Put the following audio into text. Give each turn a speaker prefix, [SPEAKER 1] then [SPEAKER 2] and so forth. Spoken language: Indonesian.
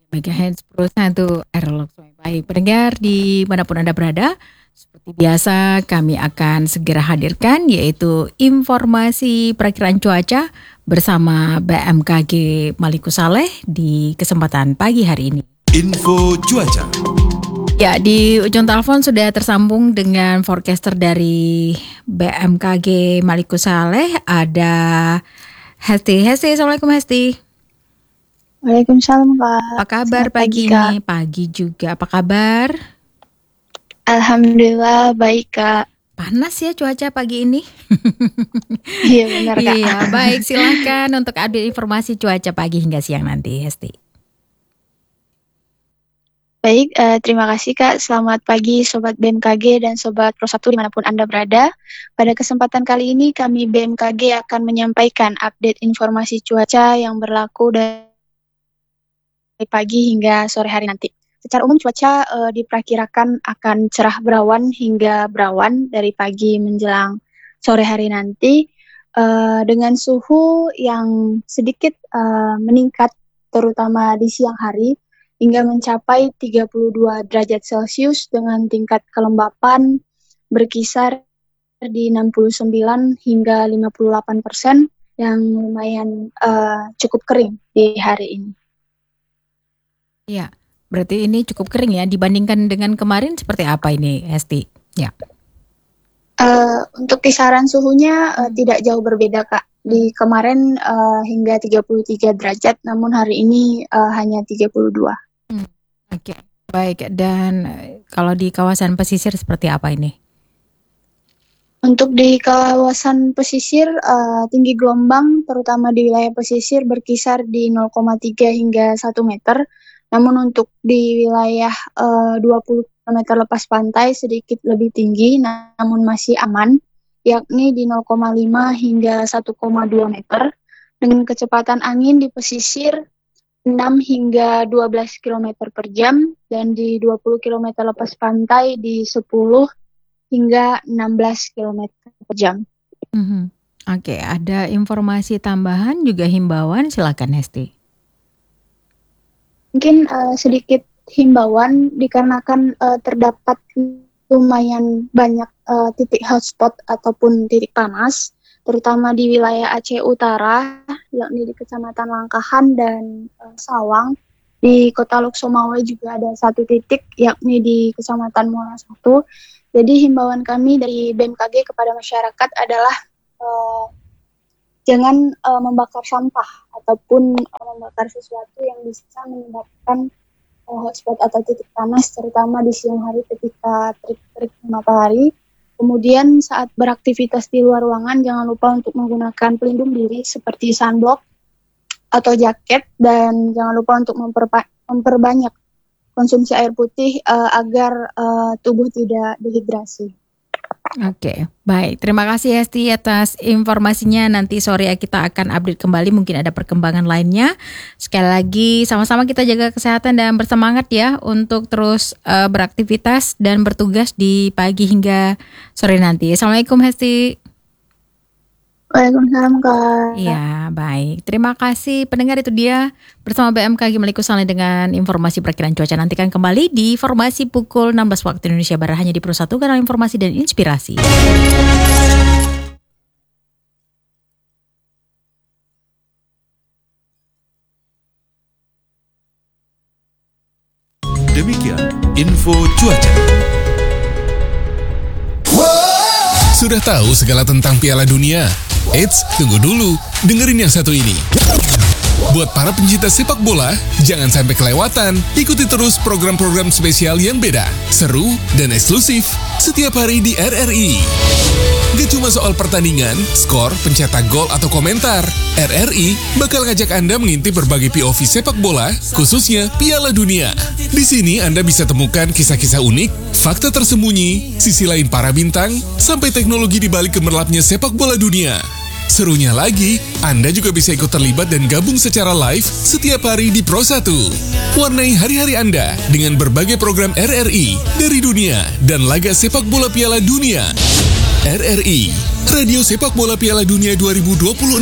[SPEAKER 1] MHz Pro 1 Aerolog. Baik, pendengar dimanapun Anda berada, seperti biasa kami akan segera hadirkan yaitu informasi perakiraan cuaca bersama BMKG Maliku Saleh di kesempatan pagi hari ini.
[SPEAKER 2] Info cuaca.
[SPEAKER 1] Ya, di ujung telepon sudah tersambung dengan forecaster dari BMKG Maliku Saleh, ada Hesti. Assalamualaikum Hesti.
[SPEAKER 3] Waalaikumsalam Kak.
[SPEAKER 1] Apa kabar pagi ini? Pagi juga. Apa kabar?
[SPEAKER 3] Alhamdulillah baik Kak.
[SPEAKER 1] Panas ya cuaca pagi ini.
[SPEAKER 3] Iya benar Kak.
[SPEAKER 1] Iya, baik, silahkan untuk update informasi cuaca pagi hingga siang nanti, Hesti.
[SPEAKER 3] Baik, terima kasih Kak. Selamat pagi Sobat BMKG dan Sobat Pro 1 dimanapun Anda berada. Pada kesempatan kali ini kami BMKG akan menyampaikan update informasi cuaca yang berlaku dari pagi hingga sore hari nanti. Secara umum cuaca diperkirakan akan cerah berawan hingga berawan dari pagi menjelang sore hari nanti dengan suhu yang sedikit meningkat terutama di siang hari hingga mencapai 32 derajat Celcius dengan tingkat kelembapan berkisar di 69 hingga 58% yang lumayan cukup kering di hari ini.
[SPEAKER 1] Iya, berarti ini cukup kering ya dibandingkan dengan kemarin seperti apa ini, Hesti? Ya.
[SPEAKER 3] Untuk kisaran suhunya tidak jauh berbeda Kak. Di kemarin hingga 33 derajat, namun hari ini hanya 32.
[SPEAKER 1] Oke, baik. Dan kalau di kawasan pesisir seperti apa ini?
[SPEAKER 3] Untuk di kawasan pesisir, tinggi gelombang terutama di wilayah pesisir berkisar di 0,3 hingga 1 meter. Namun untuk di wilayah 20 km lepas pantai sedikit lebih tinggi namun masih aman, yakni di 0,5 hingga 1,2 meter. Dengan kecepatan angin di pesisir 6 hingga 12 km per jam dan di 20 km lepas pantai di 10 hingga 16 km per jam.
[SPEAKER 1] Oke, ada informasi tambahan juga himbauan, silakan Hesti.
[SPEAKER 3] Mungkin sedikit himbauan dikarenakan terdapat lumayan banyak titik hotspot ataupun titik panas, terutama di wilayah Aceh Utara, yakni di Kecamatan Langkahan dan Sawang. Di Kota Luksomawe juga ada satu titik, yakni di Kecamatan Muara 1. Jadi himbauan kami dari BMKG kepada masyarakat adalah jangan membakar sampah ataupun membakar sesuatu yang bisa menyebabkan hotspot atau titik panas, terutama di siang hari ketika terik matahari. Kemudian saat beraktivitas di luar ruangan, jangan lupa untuk menggunakan pelindung diri seperti sunblock atau jaket, dan jangan lupa untuk memperbanyak konsumsi air putih agar tubuh tidak dehidrasi.
[SPEAKER 1] Oke, baik. Terima kasih Hesti atas informasinya. Nanti sore kita akan update kembali, mungkin ada perkembangan lainnya. Sekali lagi sama-sama kita jaga kesehatan dan bersemangat ya untuk terus beraktivitas dan bertugas di pagi hingga sore nanti. Assalamualaikum Hesti.
[SPEAKER 3] Waalaikumsalam Kak.
[SPEAKER 1] Iya, baik. Terima kasih pendengar, itu dia bersama BMKG Maliku Saleh dengan informasi perakiraan cuaca. Nantikan kembali di informasi pukul 16 waktu Indonesia Barat hanya di Pro 1, kanal informasi dan inspirasi.
[SPEAKER 2] Demikian info cuaca.
[SPEAKER 4] Sudah tahu segala tentang Piala Dunia? Eits, tunggu dulu, dengerin yang satu ini. Buat para pencinta sepak bola, jangan sampai kelewatan. Ikuti terus program-program spesial yang beda, seru, dan eksklusif setiap hari di RRI. Gak cuma soal pertandingan, skor, pencetak gol, atau komentar. RRI bakal ngajak Anda mengintip berbagai POV sepak bola, khususnya Piala Dunia. Di sini Anda bisa temukan kisah-kisah unik, fakta tersembunyi, sisi lain para bintang, sampai teknologi di balik gemerlapnya sepak bola dunia. Serunya lagi, Anda juga bisa ikut terlibat dan gabung secara live setiap hari di Pro 1. Warnai hari-hari Anda dengan berbagai program RRI dari dunia dan laga sepak bola Piala Dunia. RRI, Radio Sepak Bola Piala Dunia 2026.